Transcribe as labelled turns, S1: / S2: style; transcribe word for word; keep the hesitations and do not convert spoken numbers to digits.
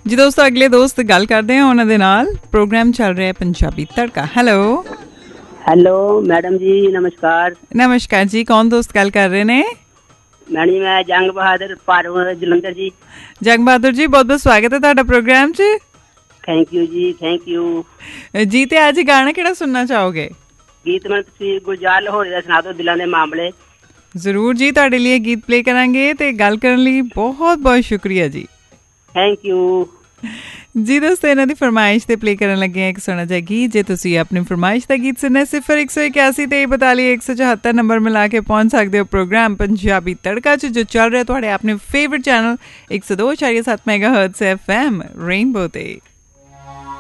S1: ਜੀ ਦੋਸਤੋ, ਅਗਲੇ ਦੋਸਤ ਗੱਲ ਕਰਦੇ ਹਾਂ ਉਹਨਾਂ ਦੇ ਨਾਲ। ਪ੍ਰੋਗਰਾਮ ਚੱਲ ਰਿਹਾ ਪੰਜਾਬੀ ਤੜਕਾ। ਹੈਲੋ
S2: ਹੈਲੋ ਮੈਡਮ ਜੀ, ਨਮਸਕਾਰ।
S1: ਨਮਸਕਾਰ ਜੀ, ਕੌਣ ਦੋਸਤ ਗੱਲ ਕਰ ਰਹੇ ਨੇ?
S2: ਮੈਡਮ ਜੀ, ਮੈਂ ਜੰਗ ਬਹਾਦਰ ਭਾਰੋਂ, ਜਲੰਧਰ ਜੀ।
S1: ਜੰਗ ਬਹਾਦਰ ਜੀ, ਬਹੁਤ ਬਹੁਤ ਸਵਾਗਤ ਹੈ ਤੁਹਾਡਾ ਪ੍ਰੋਗਰਾਮ 'ਚ।
S2: ਥੈਂਕ ਯੂ ਜੀ, ਥੈਂਕ ਯੂ
S1: ਜੀ। ਤੇ ਅੱਜ ਗਾਣਾ ਕਿਹੜਾ ਸੁਣਨਾ ਚਾਹੋਗੇ?
S2: ਗੀਤ ਮੈਨੂੰ ਤੁਸੀਂ ਗੁਲਜ਼ਾਰ ਲਾਹੌਰੀ ਦਾ ਸੁਣਾ ਦਿਓ, ਦਿਲਾਂ ਦੇ ਮਾਮਲੇ।
S1: ਜ਼ਰੂਰ ਜੀ, ਤੁਹਾਡੇ ਲਈ ਗੀਤ ਪਲੇ ਕਰਾਂਗੇ। ਤੇ ਗੱਲ ਕਰਨ ਲਈ ਬਹੁਤ ਬਹੁਤ ਸ਼ੁਕਰੀਆ ਜੀ।
S2: ਥੈਂਕ ਯੂ
S1: ਜੀ ਦੋਸਤੋ, ਇਹਨਾਂ ਦੀ ਫਰਮਾਇਸ਼ ਤੇ ਪਲੇ ਕਰਨ ਲੱਗੇ ਹਾਂ ਇੱਕ ਸੋਹਣਾ ਜਿਹਾ ਗੀਤ। ਜੇ ਤੁਸੀਂ ਆਪਣੀ ਫਰਮਾਇਸ਼ ਦਾ ਗੀਤ ਸੁਣਨਾ, ਸਿਫਰ ਇੱਕ ਸੌ ਇਕਿਆਸੀ ਤੇਈ ਬਤਾਲੀ ਇੱਕ ਸੌ ਚੁਹੱਤਰ ਨੰਬਰ ਮਿਲਾ ਕੇ ਪਹੁੰਚ ਸਕਦੇ ਹੋ ਪ੍ਰੋਗਰਾਮ ਪੰਜਾਬੀ ਤੜਕਾ 'ਚ, ਜੋ ਚੱਲ ਰਿਹਾ ਤੁਹਾਡੇ ਆਪਣੇ ਫੇਵਰਟ ਚੈਨਲ ਇੱਕ ਸੌ ਦੋ ਇਸ਼ਾਰੀਆ ਸੱਤ mega hertz F M rainbow ਤੇ।